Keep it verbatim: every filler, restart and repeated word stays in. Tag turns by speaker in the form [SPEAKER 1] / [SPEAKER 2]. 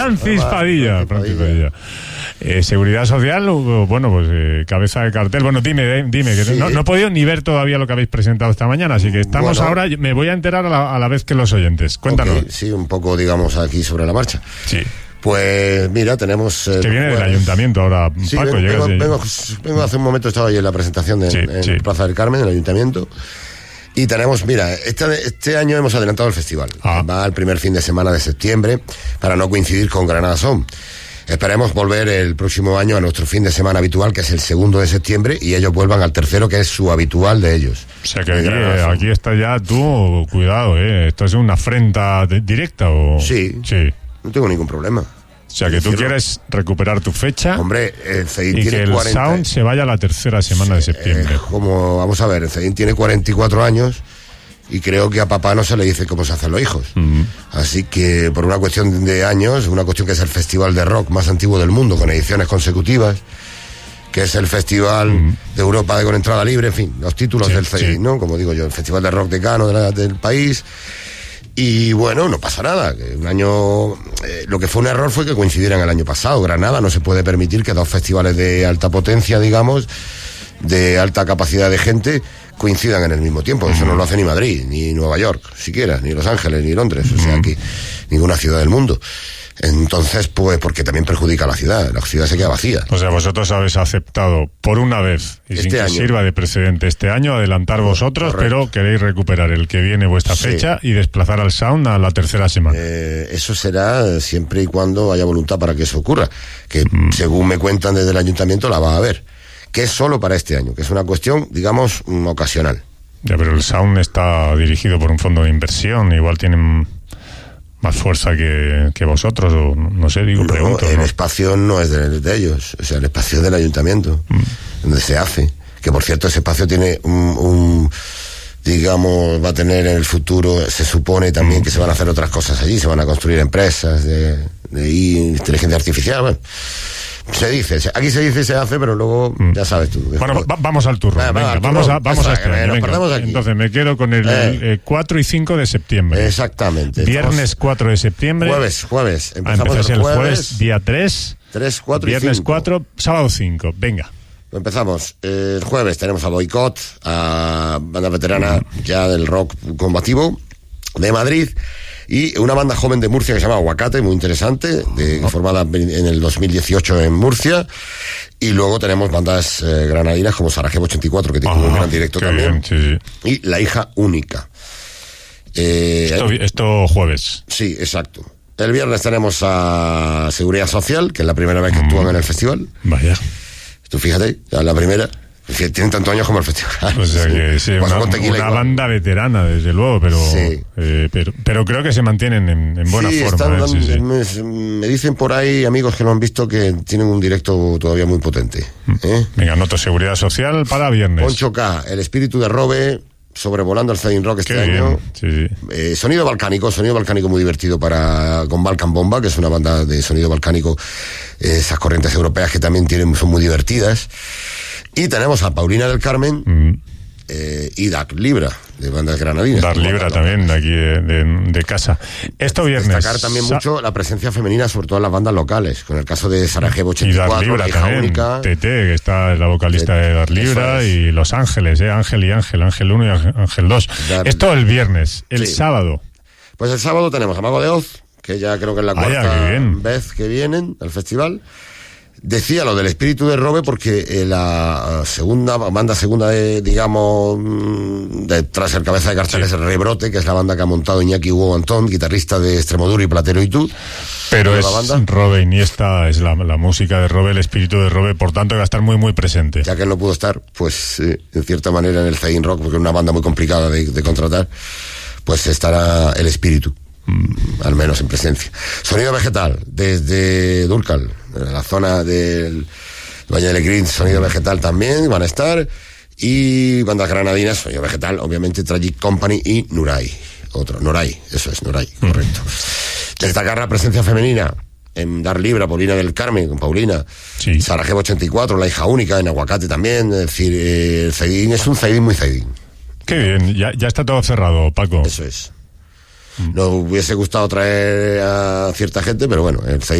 [SPEAKER 1] Francis Padilla, Francis Padilla. Eh, Seguridad Social, bueno, pues eh, cabeza de cartel. Bueno, dime, dime, que sí. no, no he podido ni ver todavía lo que habéis presentado esta mañana, así que estamos bueno, ahora, me voy a enterar a la, a la vez que los oyentes. Cuéntanos.
[SPEAKER 2] Okay, sí, un poco, digamos, aquí sobre la marcha.
[SPEAKER 1] Sí.
[SPEAKER 2] Pues mira, tenemos... Eh,
[SPEAKER 1] que viene
[SPEAKER 2] pues,
[SPEAKER 1] del ayuntamiento ahora,
[SPEAKER 2] sí,
[SPEAKER 1] Paco.
[SPEAKER 2] Vengo, vengo,
[SPEAKER 1] de...
[SPEAKER 2] vengo, vengo hace un momento, estaba ahí en la presentación de, sí, en sí. Plaza del Carmen, en el ayuntamiento. Y tenemos, mira, este, este año hemos adelantado el festival. Ah. Va al primer fin de semana de septiembre, para no coincidir con Granada Sound. Esperemos volver el próximo año a nuestro fin de semana habitual, que es el segundo de septiembre, y ellos vuelvan al tercero, que es su habitual de ellos.
[SPEAKER 1] O sea que aquí, aquí está ya tú, cuidado, ¿eh? ¿Esto es una afrenta de, directa o...?
[SPEAKER 2] Sí,
[SPEAKER 1] sí,
[SPEAKER 2] no tengo ningún problema.
[SPEAKER 1] O sea, que tú quieres recuperar tu fecha.
[SPEAKER 2] Hombre, el Cedín
[SPEAKER 1] y
[SPEAKER 2] tiene
[SPEAKER 1] que el
[SPEAKER 2] cuarenta...
[SPEAKER 1] Sound se vaya a la tercera semana de septiembre.
[SPEAKER 2] Eh, como, vamos a ver, el Cedín tiene cuarenta y cuatro años y creo que a papá no se le dice cómo se hacen los hijos. Uh-huh. Así que, por una cuestión de años, una cuestión que es el festival de rock más antiguo del mundo, con ediciones consecutivas, que es el festival uh-huh. de Europa de con entrada libre, en fin, los títulos sí, del Cedín, sí. ¿no? Como digo yo, el festival de rock decano de la, del país. Y bueno, no pasa nada. Un año, eh, lo que fue un error fue que coincidieran el año pasado. Granada no se puede permitir que dos festivales de alta potencia, digamos, de alta capacidad de gente, coincidan en el mismo tiempo. Eso no lo hace ni Madrid, ni Nueva York, siquiera, ni Los Ángeles, ni Londres, o sea, aquí ninguna ciudad del mundo. Entonces, pues, porque también perjudica a la ciudad, la ciudad se queda vacía.
[SPEAKER 1] O sea, vosotros habéis aceptado por una vez, y este sin que año. sirva de precedente este año, adelantar vosotros, Correcto. Pero queréis recuperar el que viene vuestra sí. fecha y desplazar al Sound a la tercera semana.
[SPEAKER 2] Eh, eso será siempre y cuando haya voluntad para que eso ocurra, que mm. según me cuentan desde el ayuntamiento la va a haber, que es solo para este año, que es una cuestión, digamos, ocasional.
[SPEAKER 1] Ya, pero el Sound está dirigido por un fondo de inversión, igual tienen más fuerza que, que vosotros, o no sé, digo,
[SPEAKER 2] no,
[SPEAKER 1] pregunto.
[SPEAKER 2] El
[SPEAKER 1] ¿no?
[SPEAKER 2] espacio no es de, de ellos, o sea, el espacio es del ayuntamiento, mm. donde se hace. Que por cierto, ese espacio tiene un, un digamos, va a tener en el futuro, se supone también mm. que se van a hacer otras cosas allí, se van a construir empresas de, de inteligencia artificial, bueno. Se dice, aquí se dice y se hace, pero luego mm. ya sabes tú.
[SPEAKER 1] Bueno, va, vamos al turno.
[SPEAKER 2] Ah,
[SPEAKER 1] venga,
[SPEAKER 2] al
[SPEAKER 1] vamos
[SPEAKER 2] turno.
[SPEAKER 1] a, vamos a este año, venga. Entonces me quedo con el, eh. el, el cuatro y cinco de septiembre.
[SPEAKER 2] Exactamente.
[SPEAKER 1] Viernes
[SPEAKER 2] Estamos...
[SPEAKER 1] cuatro de septiembre.
[SPEAKER 2] Jueves, jueves.
[SPEAKER 1] Empezamos el, el jueves. jueves día tres.
[SPEAKER 2] tres, cuatro y
[SPEAKER 1] Viernes cuatro, sábado cinco. Venga.
[SPEAKER 2] Empezamos. Eh, el jueves tenemos a Boicot, a banda veterana mm. ya del rock combativo de Madrid. Y una banda joven de Murcia que se llama Aguacate, muy interesante, de, formada en el dos mil dieciocho en Murcia. Y luego tenemos bandas eh, granadinas como Sarajevo ochenta y cuatro, que tiene Ajá, un gran directo también. Bien, sí, sí. Y La Hija Única. Eh,
[SPEAKER 1] esto, esto jueves.
[SPEAKER 2] Sí, exacto. El viernes tenemos a Seguridad Social, que es la primera vez que actúan mm. en el festival.
[SPEAKER 1] Vaya.
[SPEAKER 2] Tú fíjate, ya la primera... Tienen tantos años como el festival.
[SPEAKER 1] O sea que sí, una, una banda veterana, desde luego, pero, sí. eh, pero pero creo que se mantienen en, en buena
[SPEAKER 2] sí,
[SPEAKER 1] forma.
[SPEAKER 2] Están,
[SPEAKER 1] eh, sí,
[SPEAKER 2] me,
[SPEAKER 1] sí.
[SPEAKER 2] me dicen por ahí amigos que lo han visto que tienen un directo todavía muy potente. ¿eh?
[SPEAKER 1] Venga, noto Seguridad Social para viernes.
[SPEAKER 2] Poncho K, El Espíritu de Robe, sobrevolando el Cedín Rock este
[SPEAKER 1] Qué
[SPEAKER 2] año.
[SPEAKER 1] Sí, sí.
[SPEAKER 2] Eh, sonido balcánico, sonido balcánico muy divertido para con Balkan Bomba, que es una banda de sonido balcánico, eh, esas corrientes europeas que también tienen, son muy divertidas. Y tenemos a Paulina del Carmen mm. eh, y Dark Libra, de bandas granadinas.
[SPEAKER 1] Dark Libra también, de aquí de, de, de casa. Esto viernes.
[SPEAKER 2] Destacar también Sa- mucho la presencia femenina, sobre todo en las bandas locales, con el caso de Sarajevo ochenta y cuatro,
[SPEAKER 1] y Dark Libra
[SPEAKER 2] La Hija
[SPEAKER 1] también.
[SPEAKER 2] Única.
[SPEAKER 1] T T, que está la vocalista T- de Dark Libra, y Los Ángeles, eh, Ángel y Ángel, Ángel uno y Ángel dos. Dar... Esto el viernes. El sí. sábado.
[SPEAKER 2] Pues el sábado tenemos a Mago de Oz, que ya creo que es la cuarta
[SPEAKER 1] ah, ya,
[SPEAKER 2] vez que vienen al festival. Decía lo del Espíritu de Robe porque eh, la segunda banda segunda de, digamos, de, tras el cabeza de cartel sí. es Rebrote, que es la banda que ha montado Iñaki Hugo Antón, guitarrista de Extremoduro y Platero y tú.
[SPEAKER 1] Pero es banda. Robe Iniesta, es la, la música de Robe, el espíritu de Robe, por tanto que va a estar muy muy presente.
[SPEAKER 2] Ya que él no pudo estar, pues eh, en cierta manera en el Cedín Rock, porque es una banda muy complicada de, de contratar, pues estará el espíritu. Mm, al menos en presencia. Sonido Vegetal, desde Dúrcal, en la zona del Valle del Lecrín, Sonido Vegetal también van a estar. Y bandas granadinas, Sonido Vegetal, obviamente Tragic Company y Nuray. Otro, Noray, eso es, Noray, mm. correcto. Destacar la presencia femenina en Dar Libra, Paulina del Carmen, con Paulina.
[SPEAKER 1] Sí.
[SPEAKER 2] Sarajevo ochenta y cuatro, La Hija Única, en Aguacate también. Es decir, eh, el Cedín es un Cedín muy Cedín.
[SPEAKER 1] Qué bien, ya, ya está todo cerrado, Paco.
[SPEAKER 2] Eso es. Mm. Nos hubiese gustado traer a cierta gente, pero bueno, el